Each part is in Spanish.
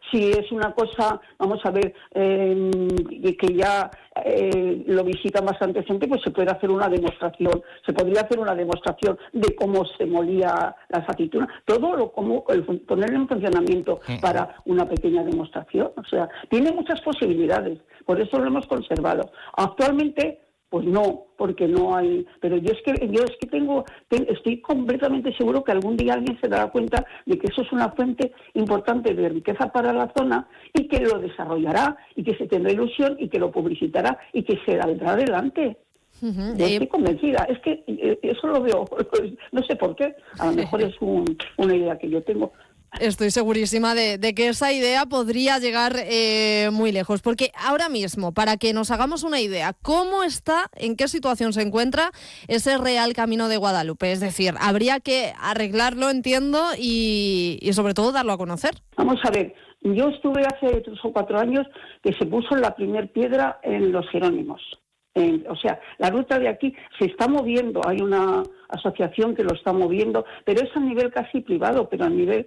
Si es una cosa, vamos a ver, que ya lo visitan bastante gente, pues se puede hacer una demostración. Se podría hacer una demostración de cómo se molía las aceitunas. Todo ponerlo en funcionamiento para una pequeña demostración. O sea, tiene muchas posibilidades. Por eso lo hemos conservado. Actualmente, pues no, porque no hay. Pero yo es que estoy completamente seguro que algún día alguien se dará cuenta de que eso es una fuente importante de riqueza para la zona y que lo desarrollará y que se tendrá ilusión y que lo publicitará y que se saldrá adelante. Yo estoy convencida. Es que eso lo veo, no sé por qué. A lo mejor es una idea que yo tengo. Estoy segurísima de que esa idea podría llegar muy lejos, porque ahora mismo, para que nos hagamos una idea, ¿cómo está, en qué situación se encuentra ese Real Camino de Guadalupe? Es decir, habría que arreglarlo, entiendo, y sobre todo darlo a conocer. Vamos a ver, yo estuve hace 3 o 4 años que se puso la primer piedra en Los Jerónimos. O sea, la ruta de aquí se está moviendo, hay una asociación que lo está moviendo, pero es a nivel casi privado, pero a nivel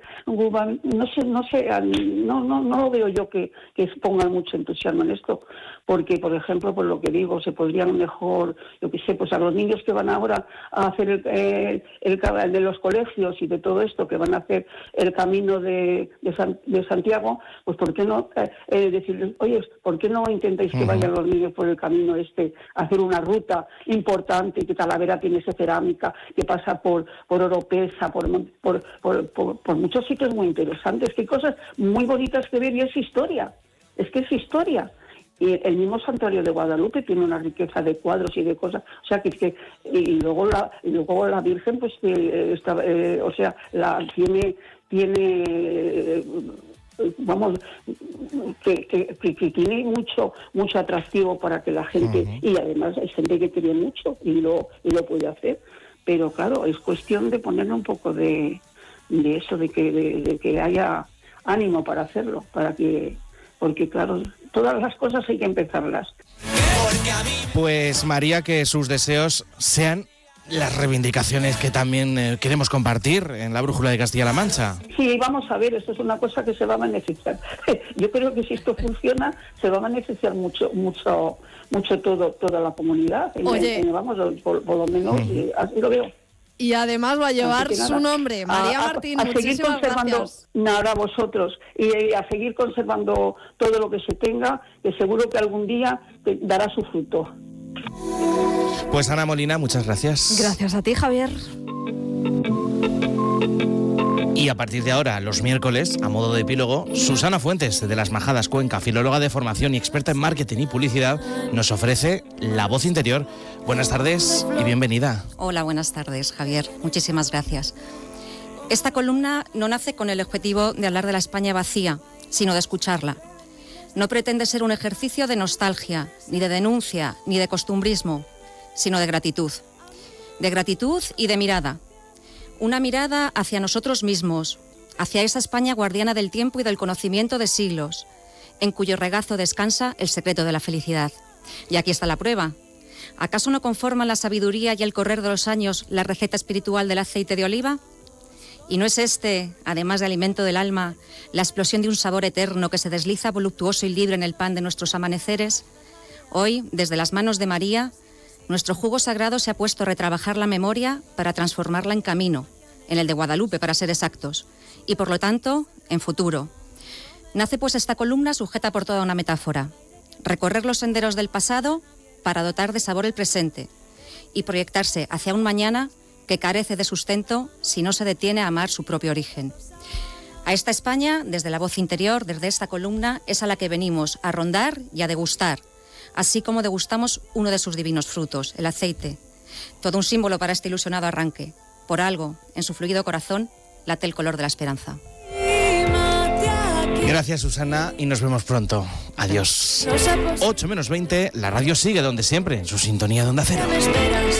no lo veo yo que pongan mucho entusiasmo en esto, porque, por ejemplo, por lo que digo, se podrían mejor, yo qué sé, pues a los niños que van ahora a hacer el de los colegios y de todo esto, que van a hacer el camino de Santiago, pues ¿por qué no decirles, oye, ¿por qué no intentáis que vayan los niños por el camino a hacer una ruta importante, que Talavera tiene esa cerámica, que pasa por Oropesa, por muchos sitios muy interesantes, que hay cosas muy bonitas que ver y es historia, es historia. Y el mismo Santuario de Guadalupe tiene una riqueza de cuadros y de cosas, o sea y luego la Virgen pues o sea, tiene vamos, que tiene mucho atractivo para que la gente, y además hay gente que quiere mucho y lo puede hacer, pero claro, es cuestión de ponerle un poco de eso, de que haya ánimo para hacerlo, porque claro, todas las cosas hay que empezarlas. Pues María, que sus deseos sean las reivindicaciones que también queremos compartir en la Brújula de Castilla-La Mancha. Sí, vamos a ver, esto es una cosa que se va a beneficiar. Yo creo que si esto funciona, se va a beneficiar mucho toda la comunidad. Oye, vamos, por lo menos, así lo veo. Y además va a llevar su nombre, María Martín. A seguir conservando, gracias. Nada, vosotros, y a seguir conservando todo lo que se tenga, que seguro que algún día dará su fruto. Pues Ana Molina, muchas gracias. Gracias a ti, Javier. Y a partir de ahora, los miércoles, a modo de epílogo, Susana Fuentes, de Las Majadas, Cuenca, filóloga de formación y experta en marketing y publicidad, nos ofrece La Voz Interior. Buenas tardes y bienvenida. Hola, buenas tardes, Javier. Muchísimas gracias. Esta columna no nace con el objetivo de hablar de la España vacía, sino de escucharla. No pretende ser un ejercicio de nostalgia, ni de denuncia, ni de costumbrismo, sino de gratitud. De gratitud y de mirada. Una mirada hacia nosotros mismos, hacia esa España guardiana del tiempo y del conocimiento de siglos, en cuyo regazo descansa el secreto de la felicidad. Y aquí está la prueba. ¿Acaso no conforman la sabiduría y el correr de los años la receta espiritual del aceite de oliva? ¿Y no es este, además de alimento del alma, la explosión de un sabor eterno que se desliza voluptuoso y libre en el pan de nuestros amaneceres? Hoy, desde las manos de María, nuestro jugo sagrado se ha puesto a retrabajar la memoria para transformarla en camino, en el de Guadalupe para ser exactos, y por lo tanto, en futuro. Nace pues esta columna sujeta por toda una metáfora. Recorrer los senderos del pasado para dotar de sabor el presente y proyectarse hacia un mañana que carece de sustento si no se detiene a amar su propio origen. A esta España, desde La Voz Interior, desde esta columna, es a la que venimos a rondar y a degustar, así como degustamos uno de sus divinos frutos, el aceite. Todo un símbolo para este ilusionado arranque. Por algo, en su fluido corazón, late el color de la esperanza. Gracias, Susana, y nos vemos pronto. Adiós. 8 menos 20, la radio sigue donde siempre, en su sintonía de Onda Cero.